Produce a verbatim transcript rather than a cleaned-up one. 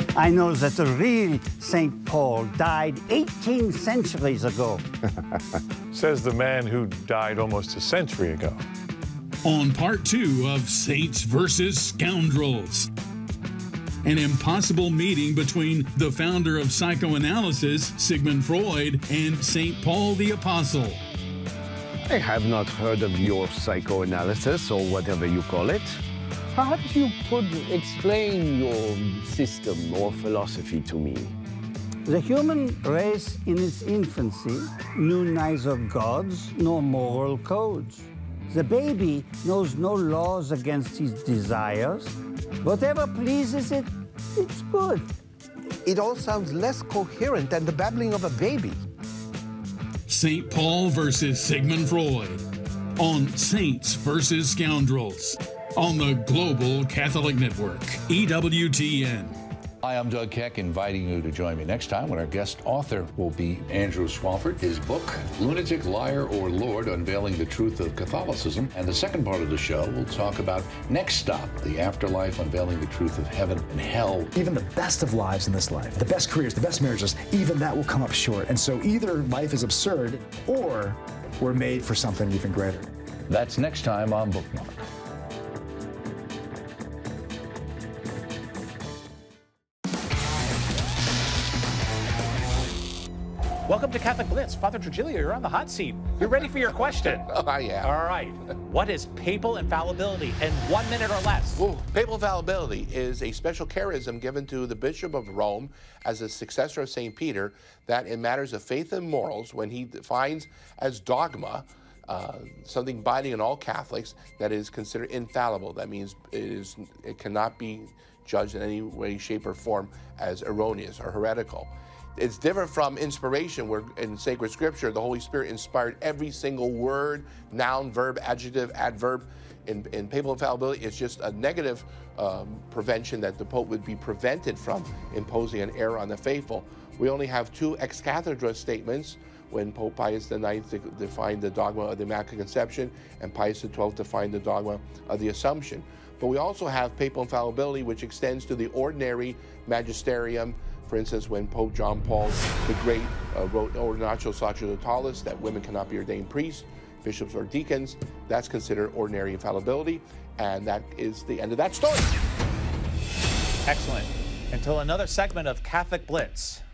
I know that the real Saint Paul died eighteen centuries ago. Says the man who died almost a century ago. On part two of Saints versus Scoundrels, an impossible meeting between the founder of psychoanalysis, Sigmund Freud, and Saint Paul the Apostle. I have not heard of your psychoanalysis, or whatever you call it. Perhaps you could explain your system or philosophy to me. The human race in its infancy knew neither gods nor moral codes. The baby knows no laws against his desires. Whatever pleases it, it's good. It all sounds less coherent than the babbling of a baby. Saint Paul versus Sigmund Freud on Saints versus Scoundrels on the Global Catholic Network, E W T N. Hi, I'm Doug Keck, inviting you to join me next time when our guest author will be Andrew Swafford. His book, Lunatic, Liar, or Lord, Unveiling the Truth of Catholicism. And the second part of the show, we'll talk about Next Stop, the afterlife, unveiling the truth of heaven and hell. Even the best of lives in this life, the best careers, the best marriages, even that will come up short. And so either life is absurd or we're made for something even greater. That's next time on Bookmark. Welcome to Catholic Blitz. Father Trujillo, you're on the hot seat. You're ready for your question. Oh, I am. All right. What is papal infallibility in one minute or less? Ooh, papal infallibility is a special charism given to the Bishop of Rome as a successor of Saint Peter that in matters of faith and morals, when he defines as dogma uh, something binding on all Catholics that is considered infallible. That means it, is, it cannot be judged in any way, shape, or form as erroneous or heretical. It's different from inspiration, where in sacred scripture, the Holy Spirit inspired every single word, noun, verb, adjective, adverb. In, in papal infallibility, it's just a negative um, prevention that the Pope would be prevented from imposing an error on the faithful. We only have two ex cathedra statements when Pope Pius the ninth defined the dogma of the Immaculate Conception and Pius the twelfth defined the dogma of the Assumption. But we also have papal infallibility, which extends to the ordinary magisterium. For instance, when Pope John Paul the Great uh, wrote Ordinatio Sacerdotales, that women cannot be ordained priests, bishops, or deacons, that's considered ordinary infallibility, and that is the end of that story. Excellent. Until another segment of Catholic Blitz.